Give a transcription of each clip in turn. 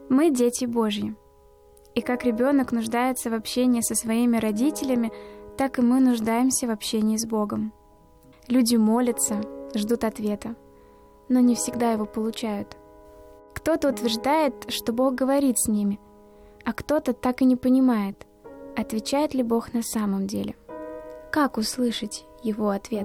Мы дети Божьи. И как ребенок нуждается в общении со своими родителями, так и мы нуждаемся в общении с Богом. Люди молятся, ждут ответа, но не всегда его получают. Кто-то утверждает, что Бог говорит с ними, а кто-то так и не понимает, отвечает ли Бог на самом деле. Как услышать Его ответ?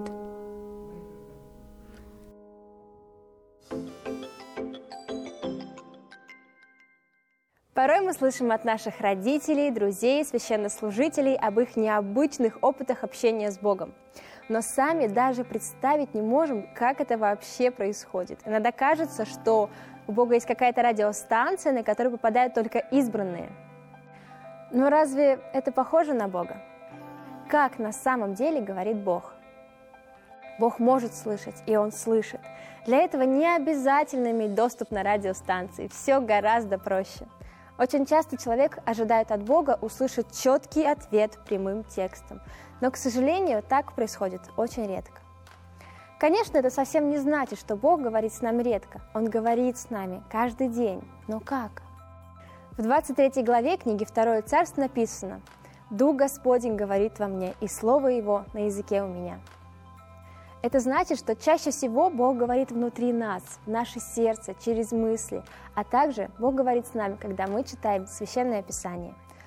Порой мы слышим от наших родителей, друзей, священнослужителей об их необычных опытах общения с Богом. Но сами даже представить не можем, как это вообще происходит. Иногда кажется, что у Бога есть какая-то радиостанция, на которую попадают только избранные. Но разве это похоже на Бога? Как на самом деле говорит Бог? Бог может слышать, и Он слышит. Для этого не обязательно иметь доступ на радиостанции. Все гораздо проще. Очень часто человек ожидает от Бога услышать четкий ответ прямым текстом. Но, к сожалению, так происходит очень редко. Конечно, это совсем не значит, что Бог говорит с нами редко. Он говорит с нами каждый день. Но как? В 23 главе книги «Второе царство» написано: «Дух Господень говорит во мне, и слово Его на языке у меня». Это значит, что чаще всего Бог говорит внутри нас, в наше сердце, через мысли, а также Бог говорит с нами, когда мы читаем Священное Писание.